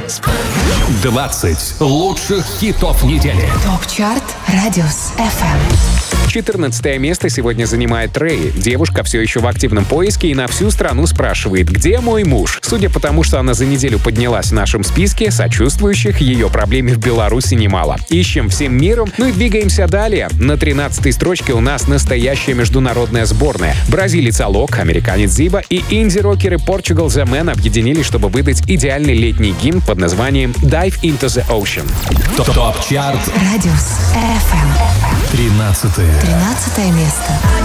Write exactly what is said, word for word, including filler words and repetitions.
двадцать лучших хитов недели. ТОП-чарт Радиус эф эм. четырнадцатое место сегодня занимает Рэй. Девушка все еще в активном поиске и на всю страну спрашивает, где мой муж. Судя по тому, что она за неделю поднялась в нашем списке, сочувствующих ее проблеме в Беларуси немало. Ищем всем миром, ну и двигаемся далее. На тринадцатой строчке у нас настоящая международная сборная. Бразилец Алок, американец Зиба и инди-рокеры Portugal The Man объединились, чтобы выдать идеальный летний гимн под названием Dive into the Ocean. ТОП-чарт Радиус эф эм. тринадцатое. тринадцатое место.